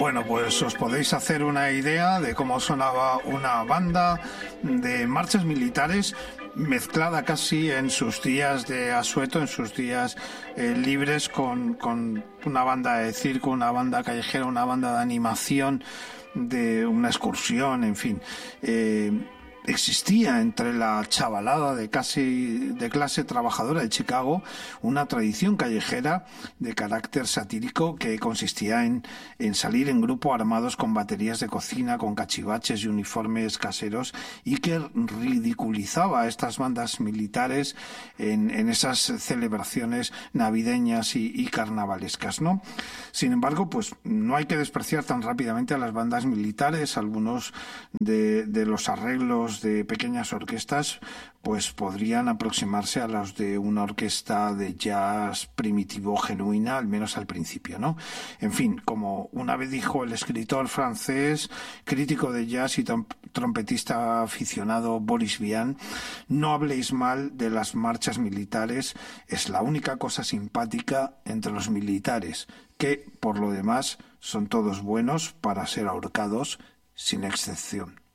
Bueno, pues os podéis hacer una idea de cómo sonaba una banda de marchas militares mezclada casi en sus días de asueto, en sus días libres, con una banda de circo, una banda callejera, una banda de animación, de una excursión, en fin. Existía entre la chavalada de clase trabajadora de Chicago una tradición callejera de carácter satírico que consistía en salir en grupo armados con baterías de cocina, con cachivaches y uniformes caseros, y que ridiculizaba a estas bandas militares en esas celebraciones navideñas y carnavalescas, ¿no? Sin embargo, pues no hay que despreciar tan rápidamente a las bandas militares. Algunos de los arreglos de pequeñas orquestas pues podrían aproximarse a los de una orquesta de jazz primitivo genuina, al menos al principio, ¿no? En fin, como una vez dijo el escritor francés, crítico de jazz y trompetista aficionado Boris Vian, no habléis mal de las marchas militares, es la única cosa simpática entre los militares, que por lo demás son todos buenos para ser ahorcados sin excepción.